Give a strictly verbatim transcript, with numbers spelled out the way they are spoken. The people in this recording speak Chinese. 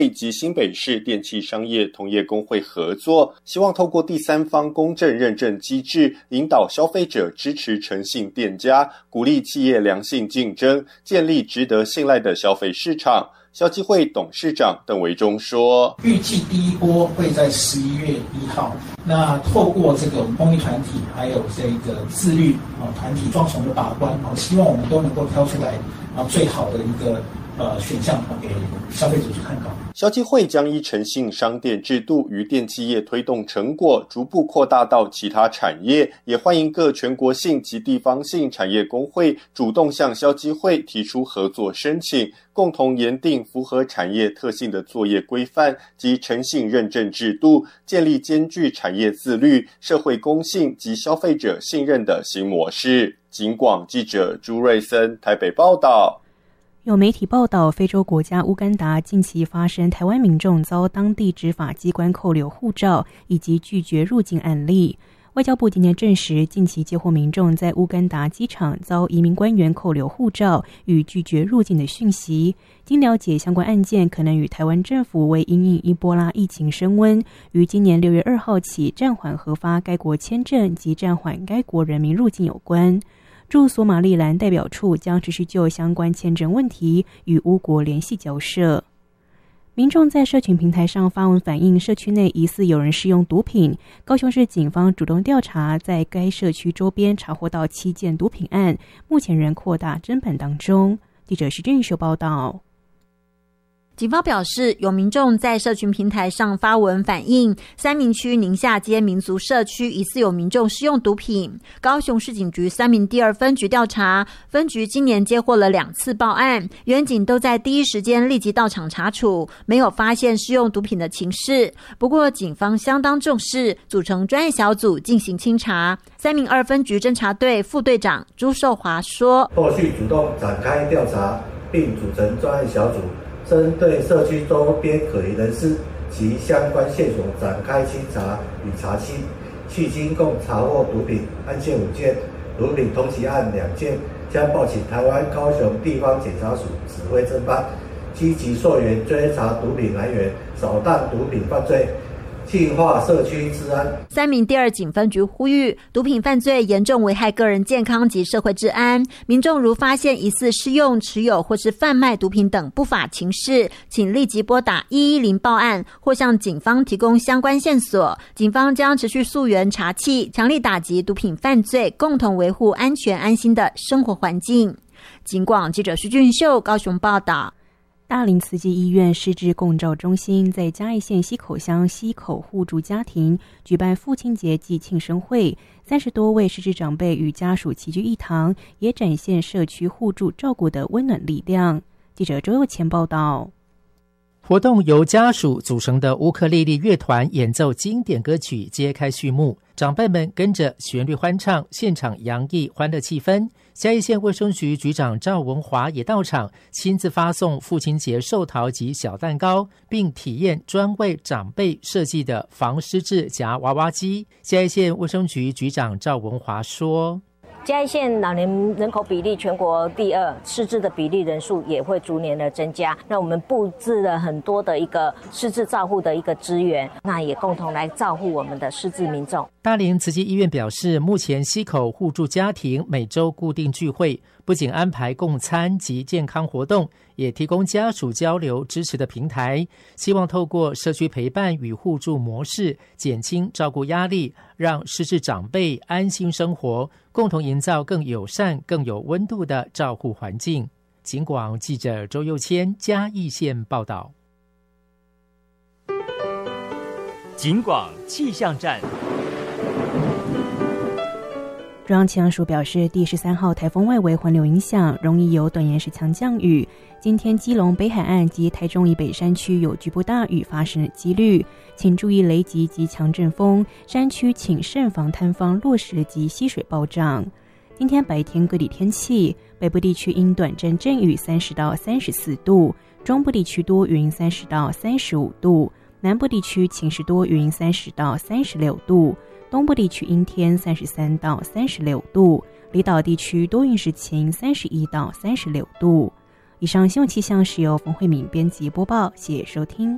及新北市电气商业同业公会合作，希望透过第三方公正认证机制，引导消费者支持诚信店家，鼓励企业良性竞争，建立值得信赖的消费市场。消基会董事长邓维忠说， 预计第一波会在十一月一号，那透过这个公益团体还有这个自律团体双重的把关，希望我们都能够挑出来最好的一个呃选项给消费者去参考。 消基会将依诚信商店制度与电企业推动成果逐步扩大到其他产业，也欢迎各全国性及地方性产业工会主动向消基会提出合作申请，共同研定符合产业特性的作业规范及诚信认证制度，建立兼具产业自律、社会公信及消费者信任的新模式。警广记者朱瑞森台北报道。 有媒体报道，非洲国家乌干达近期发生台湾民众遭当地执法机关扣留护照以及拒绝入境案例。外交部今天证实，近期接获民众在乌干达机场遭移民官员扣留护照与拒绝入境的讯息。经了解，相关案件可能与台湾政府为因应伊波拉疫情升温，于今年六月二号起暂缓核发该国签证及暂缓该国人民入境有关。驻索马利兰代表处将持续就相关签证问题与乌国联系交涉。民众在社群平台上发文反映社区内疑似有人使用毒品，高雄市警方主动调查，在该社区周边查获到七件毒品案，目前仍扩大侦办当中。记者徐俊秀报道。 警方表示，有民众在社群平台上发文反映，三民区宁夏街民族社区疑似有民众使用毒品。高雄市警局三民第二分局调查，分局今年接获了两次报案，员警都在第一时间立即到场查处，没有发现使用毒品的情事。不过，警方相当重视，组成专业小组进行清查。三民二分局侦查队副队长朱寿华说， 后续主动展开调查，并组成专业小组，针对社区周边可疑人士及相关线索展开清查与查缉，迄今共查获毒品案件五件，毒品通缉案两件，将报请台湾高雄地方检察署指挥侦办，积极溯源追查毒品来源，扫荡毒品犯罪，净化社区治安。 三民第二警分局呼吁，毒品犯罪严重危害个人健康及社会治安，民众如发现疑似施用、持有或是贩卖毒品等不法情事，请立即拨打一一零报案，或向警方提供相关线索。警方将持续溯源查缉，强力打击毒品犯罪，共同维护安全安心的生活环境。警广记者徐俊秀高雄报道。 大林慈济医院失智共照中心在嘉义县溪口乡溪口互助家庭举办父亲节暨庆生会，三十多位失智长辈与家属齐聚一堂，也展现社区互助照顾的温暖力量。记者周佑前报道。 活动由家属组成的乌克丽丽乐团演奏经典歌曲揭开序幕，长辈们跟着旋律欢唱，现场洋溢欢乐气氛。嘉义县卫生局局长赵文华也到场，亲自发送父亲节寿桃及小蛋糕，并体验专为长辈设计的防失智夹娃娃机。嘉义县卫生局局长赵文华说， 嘉义县老年人口比例全国第二，失智的比例人数也会逐年的增加。那我们布置了很多的一个失智照护的一个资源，那也共同来照护我们的失智民众。 大林慈济医院表示，目前溪口互助家庭每周固定聚会，不仅安排共餐及健康活动，也提供家属交流支持的平台，希望透过社区陪伴与互助模式，减轻照顾压力，让失智长辈安心生活，共同营造更友善、更有温度的照护环境。警广记者周佑谦嘉义县报道。 警广气象站。 中央气象署表示，第十三号台风外围环流影响，容易有短延时强降雨。今天基隆北海岸及台中以北山区有局部大雨发生的几率，请注意雷击及强阵风，山区请慎防坍方落石及溪水暴涨。今天白天各地天气，北部地区因短暂阵雨三十到三十四度，中部地区多云三十到三十五度，南部地区晴时多云三十到三十六度，东部地区阴天三十三到三十六度，离岛地区多云时晴三十一到三十六度。以上新闻气象是由冯慧敏编辑播报，谢谢收听。